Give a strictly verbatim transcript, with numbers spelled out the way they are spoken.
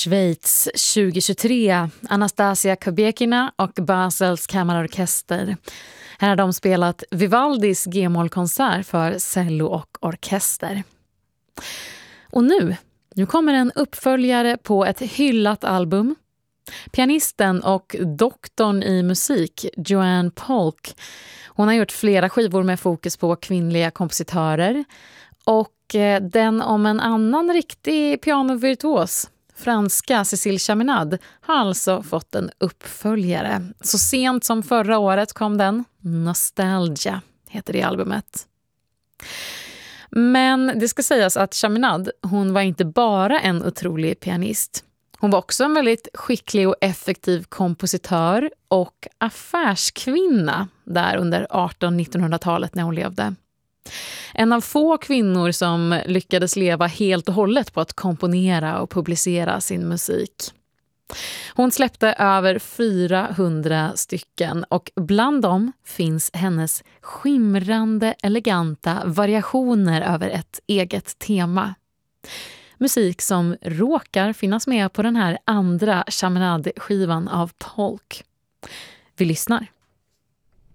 Schweiz tjugohundratjugotre, Anastasia Kubekina och Basels kammarorkester. Här har de spelat Vivaldis G-mollkonsert för cello och orkester. Och nu, nu kommer en uppföljare på ett hyllat album. Pianisten och doktorn i musik, Joanne Polk, hon har gjort flera skivor med fokus på kvinnliga kompositörer. Och den om en annan riktig pianovirtuos, franska Cécile Chaminade, har alltså fått en uppföljare. Så sent som förra året kom den. Nostalgia heter det albumet. Men det ska sägas att Chaminade, hon var inte bara en otrolig pianist. Hon var också en väldigt skicklig och effektiv kompositör och affärskvinna där under artonhundra-nittonhundratalet när hon levde. En av få kvinnor som lyckades leva helt och hållet på att komponera och publicera sin musik. Hon släppte över fyrahundra stycken och bland dem finns hennes skimrande, eleganta variationer över ett eget tema. Musik som råkar finnas med på den här andra Chaminade-skivan av Polk. Vi lyssnar.